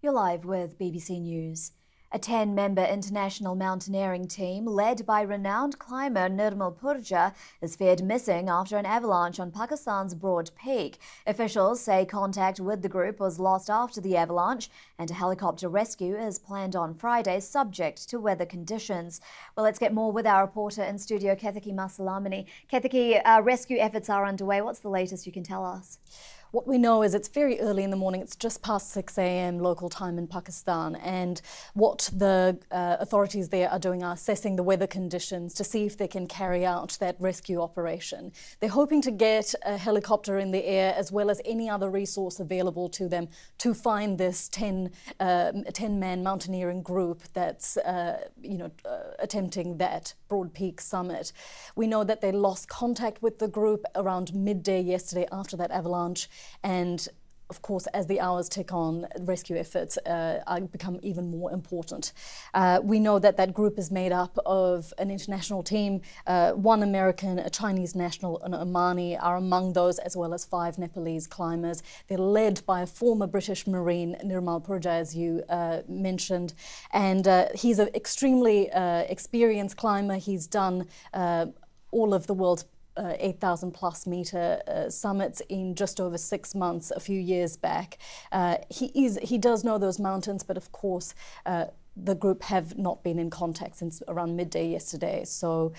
You're live with BBC News. A 10-member international mountaineering team led by renowned climber Nirmal Purja is feared missing after an avalanche on Pakistan's Broad Peak. Officials say contact with the group was lost after the avalanche and a helicopter rescue is planned on Friday, subject to weather conditions. Well, let's get more with our reporter in studio, Kethiki Masalamani. Kethiki, rescue efforts are underway. What's the latest you can tell us? What we know is it's very early in the morning. It's just past 6 a.m. local time in Pakistan, and what the authorities there are doing are assessing the weather conditions to see if they can carry out that rescue operation. They're hoping to get a helicopter in the air as well as any other resource available to them to find this 10-man mountaineering group that's attempting that Broad Peak summit. We know that they lost contact with the group around midday yesterday after that avalanche. And of course, as the hours tick on, rescue efforts become even more important. We know that that group is made up of an international team. One American, a Chinese national, an Omani are among those, as well as 5 Nepalese climbers. They're led by a former British Marine, Nirmal Purja, as you mentioned. And he's an extremely experienced climber. He's done all of the world's 8,000 plus meter summits in just over 6 months a few years back. He does know those mountains, but of course the group have not been in contact since around midday yesterday, so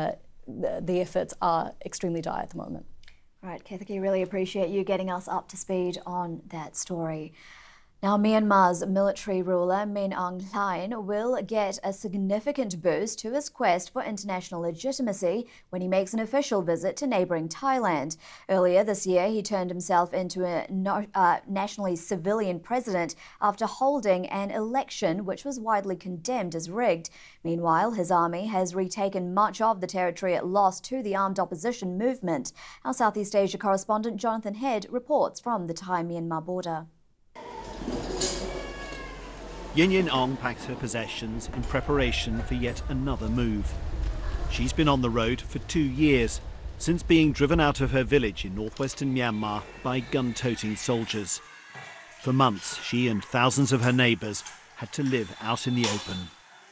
the efforts are extremely dire at the moment. Right, Kethiki, really appreciate you getting us up to speed on that story. Now, Myanmar's military ruler Min Aung Hlaing will get a significant boost to his quest for international legitimacy when he makes an official visit to neighbouring Thailand. Earlier this year, he turned himself into a nationally civilian president after holding an election which was widely condemned as rigged. Meanwhile, his army has retaken much of the territory it lost to the armed opposition movement. Our Southeast Asia correspondent Jonathan Head reports from the Thai-Myanmar border. Yin Aung packs her possessions in preparation for yet another move. She's been on the road for 2 years, since being driven out of her village in northwestern Myanmar by gun-toting soldiers. For months, she and thousands of her neighbours had to live out in the open.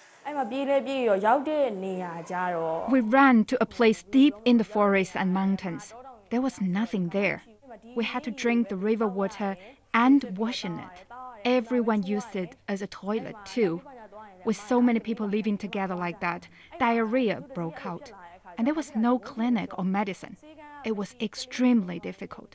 We ran to a place deep in the forest and mountains. There was nothing there. We had to drink the river water and wash in it. Everyone used it as a toilet too. With so many people living together like that, diarrhea broke out. And there was no clinic or medicine. It was extremely difficult.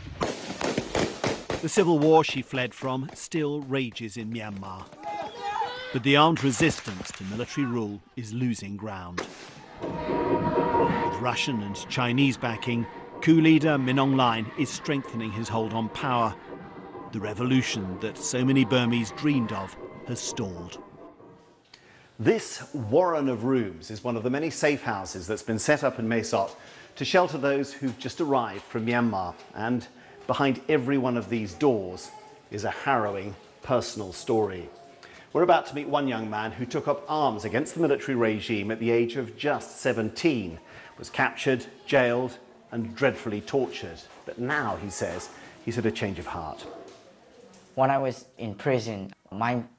The civil war she fled from still rages in Myanmar. But the armed resistance to military rule is losing ground. With Russian and Chinese backing, coup leader Min Aung Hlaing is strengthening his hold on power. The revolution that so many Burmese dreamed of has stalled. This warren of rooms is one of the many safe houses that's been set up in Mae Sot to shelter those who've just arrived from Myanmar. And behind every one of these doors is a harrowing personal story. We're about to meet one young man who took up arms against the military regime at the age of just 17, was captured, jailed and dreadfully tortured. But now, he says, he's had a change of heart. When I was in prison, my